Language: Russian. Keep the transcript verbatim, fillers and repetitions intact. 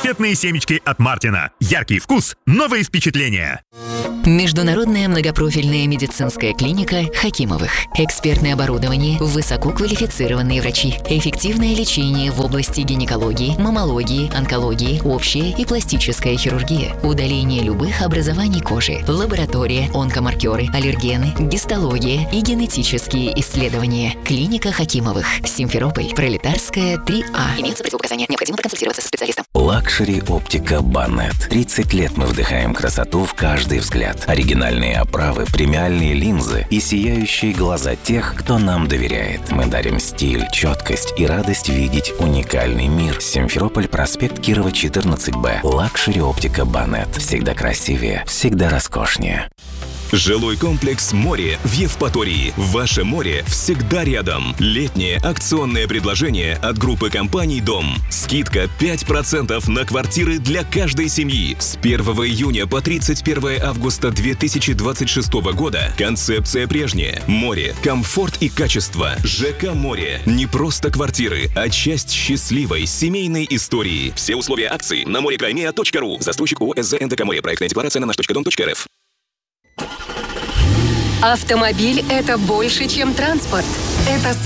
Раритетные семечки от Мартина. Яркий вкус, новые впечатления. Международная многопрофильная медицинская клиника Хакимовых. Экспертное оборудование, высококвалифицированные врачи, эффективное лечение в области гинекологии, маммологии, онкологии, общая и пластическая хирургия, удаление любых образований кожи, лаборатория, онкомаркеры, аллергены, гистология и генетические исследования. Клиника Хакимовых. Симферополь. Пролетарская, три А. Имеются противопоказания. Необходимо проконсультироваться со специалистом. Лакшери оптика Банет. тридцать лет мы вдыхаем красоту в каждый взгляд. Оригинальные оправы, премиальные линзы и сияющие глаза тех, кто нам доверяет. Мы дарим стиль, четкость и радость видеть уникальный мир. Симферополь, проспект Кирова, четырнадцать Б. Лакшери оптика Банет. Всегда красивее, всегда роскошнее. Жилой комплекс «Море» в Евпатории. Ваше море всегда рядом. Летнее акционное предложение от группы компаний «Дом». Скидка пять процентов на квартиры для каждой семьи. С первого июня по тридцать первое августа две тысячи двадцать шестого года. Концепция прежняя. Море, комфорт и качество. ЖК «Море». Не просто квартиры, а часть счастливой семейной истории. Все условия акции на морекаймеа точка ру. Застройщик ООО СЗ НДК «Море». Проектная декларация на наш точка дом точка эр эф. Автомобиль – это больше, чем транспорт. Это